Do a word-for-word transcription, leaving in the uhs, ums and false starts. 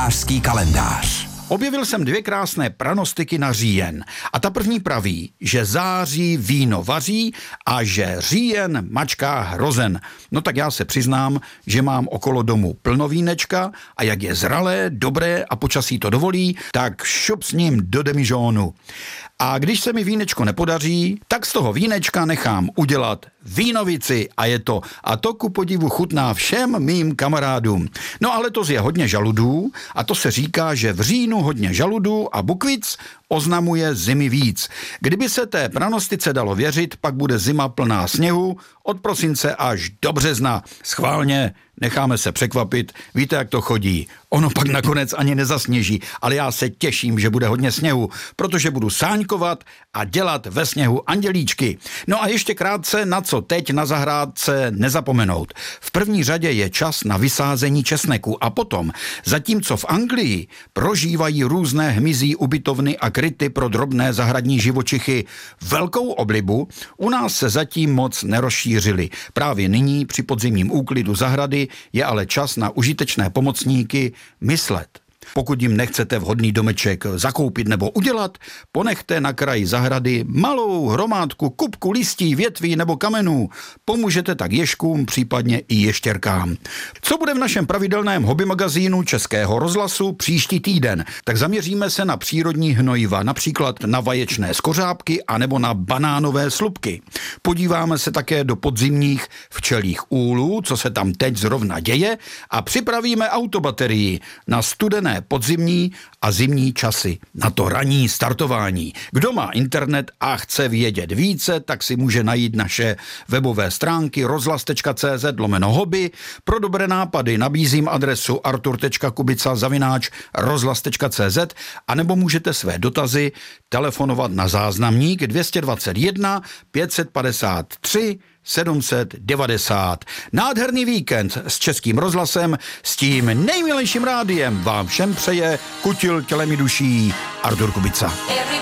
Rybářský kalendář. Objevil jsem dvě krásné pranostiky na říjen. A ta první praví, že září víno vaří a že říjen mačká hrozen. No tak já se přiznám, že mám okolo domu plno vínečka a jak je zralé, dobré a počasí to dovolí, tak šup s ním do demižónu. A když se mi vínečko nepodaří, tak z toho vínečka nechám udělat vínovici a je to, a to ku podivu chutná všem mým kamarádům. No ale to je hodně žaludů a to se říká, že v říjnu hodně žaludů a bukvic oznamuje zimy víc. Kdyby se té pranostice dalo věřit, pak bude zima plná sněhu od prosince až do března. Schválně, necháme se překvapit, víte, jak to chodí. Ono pak nakonec ani nezasněží, ale já se těším, že bude hodně sněhu, protože budu sáňkovat a dělat ve sněhu andělíčky. No a ještě krátce, na co teď na zahrádce nezapomenout. V první řadě je čas na vysázení česneku a potom, zatímco v Anglii prožívají různé hmyzí ubytovny a kryty pro drobné zahradní živočichy velkou oblibu, u nás se zatím moc nerozšířily. Právě nyní při podzimním úklidu zahrady je ale čas na užitečné pomocníky myslet. Pokud jim nechcete vhodný domeček zakoupit nebo udělat, ponechte na kraji zahrady malou hromádku kupku listí, větví nebo kamenů. Pomůžete tak ježkům, případně i ještěrkám. Co bude v našem pravidelném hobby magazínu Českého rozhlasu příští týden? Tak zaměříme se na přírodní hnojiva, například na vaječné skořápky anebo na banánové slupky. Podíváme se také do podzimních včelích úlů, co se tam teď zrovna děje, a připravíme autobaterii na studené podzimní a zimní časy, na to ranní startování. Kdo má internet a chce vědět více, tak si může najít naše webové stránky rozhlas.cz lomeno hobby. Pro dobré nápady nabízím adresu artur.kubica zavináč rozhlas.cz a nebo můžete své dotazy telefonovat na záznamník dvě stě dvacet jedna pět set padesát tři sedm set devadesát. Nádherný víkend s Českým rozhlasem, s tím nejmilejším rádiem vám všem přeje kutil tělem i duší Artur Kubica.